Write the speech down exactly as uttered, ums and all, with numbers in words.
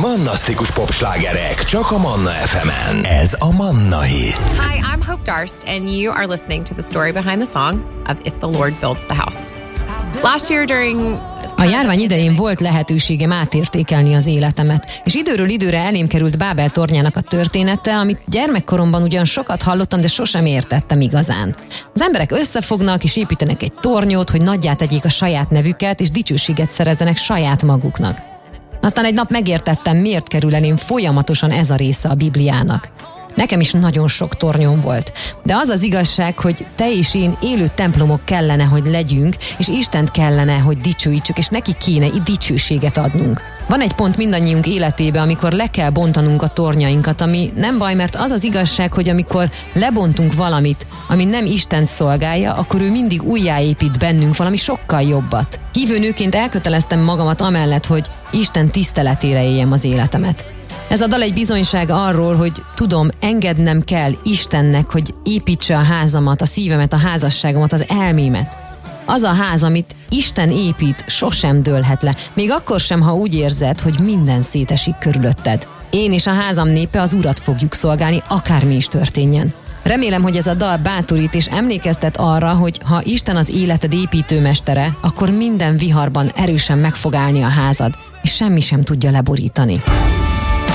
Mannasztikus popslágerek csak a Manna ef emen. Ez a Manna Hit. Hi, I'm Hope Darst, and you are listening to the story behind the song of If the Lord Builds the House. Last year during... A járvány idején volt lehetőségem átértékelni az életemet, és időről időre elém került Bábel tornyának a története, amit gyermekkoromban ugyan sokat hallottam, de sosem értettem igazán. Az emberek összefognak és építenek egy tornyot, hogy nagyjá tegyék a saját nevüket, és dicsőséget szerezzenek saját maguknak. Aztán egy nap megértettem, miért kerül elém folyamatosan ez a része a Bibliának. Nekem is nagyon sok tornyom volt, de az az igazság, hogy te és én élő templomok kellene, hogy legyünk, és Istent kellene, hogy dicsőítsük, és neki kéne dicsőséget adnunk. Van egy pont mindannyiunk életében, amikor le kell bontanunk a tornyainkat, ami nem baj, mert az az igazság, hogy amikor lebontunk valamit, ami nem Istent szolgálja, akkor ő mindig újjáépít bennünk valami sokkal jobbat. Hívő nőként elköteleztem magamat amellett, hogy Isten tiszteletére éljem az életemet. Ez a dal egy bizonyság arról, hogy tudom, engednem kell Istennek, hogy építse a házamat, a szívemet, a házasságomat, az elmémet. Az a ház, amit Isten épít, sosem dőlhet le, még akkor sem, ha úgy érzed, hogy minden szétesik körülötted. Én és a házam népe az Urat fogjuk szolgálni, akármi is történjen. Remélem, hogy ez a dal bátorít és emlékeztet arra, hogy ha Isten az életed építőmestere, akkor minden viharban erősen meg fog állni a házad, és semmi sem tudja leborítani.